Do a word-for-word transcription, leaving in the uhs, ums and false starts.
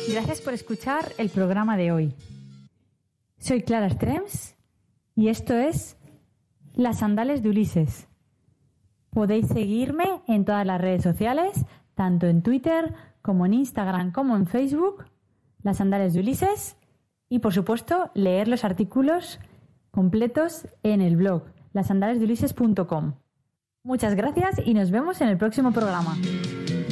Gracias por escuchar el programa de hoy. Soy Clara Strems y esto es Las Sandalias de Ulises. Podéis seguirme en todas las redes sociales, tanto en Twitter como en Instagram como en Facebook, Las Sandalias de Ulises, y por supuesto leer los artículos completos en el blog las sandalias de ulises punto com. Muchas gracias y nos vemos en el próximo programa.